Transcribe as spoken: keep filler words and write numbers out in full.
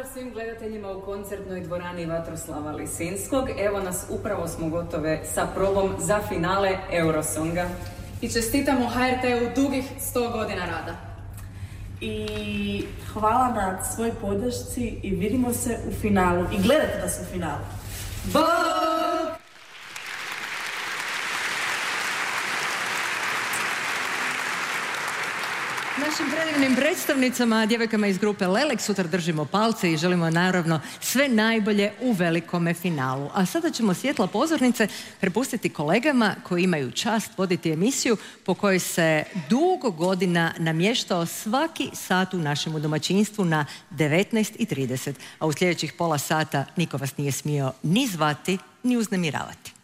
Pozdrav svim gledateljima u koncertnoj dvorani Vatroslava Lisinskog. Evo nas, upravo smo gotove sa probom za finale Eurosonga. I čestitamo ha er te-u dugih sto godina rada. I hvala na svoj podršci i vidimo se u finalu. I gledajte nas u finalu. Bog! Našim predivnim predstavnicama, djevojkama iz grupe Lelek, sutra držimo palce i želimo naravno sve najbolje u velikome finalu. A sada ćemo svjetla pozornice prepustiti kolegama koji imaju čast voditi emisiju po kojoj se dugo godina namještao svaki sat u našem domaćinstvu na devetnaest i trideset. A u sljedećih pola sata niko vas nije smio ni zvati, ni uznemiravati.